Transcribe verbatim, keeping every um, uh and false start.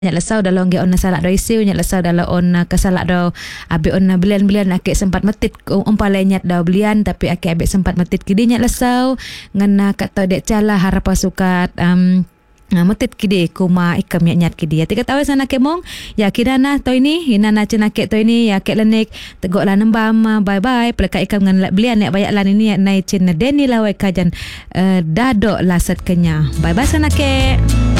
Nya lesau dalam ge onna salak do isiu nya lesau dalam onna kesalak do abe onna belian-belian ake sempat metit umpale nyat do belian tapi ake abe sempat metit kidi nya lesau ngena kat tau dek cala harapa sukat um, Nah, metit kidi kuma ikam yak nyat kidi. Ya tiga tahu sana kemong. Ya kirana to ini hina na cina ke to ini ya ke lenik tegok la nembam bye bye pelaka ikam ngan belian yak bayak lan ini yak nai cina deni lawai kajan uh, dado lasat kenya. Bye bye sana ke.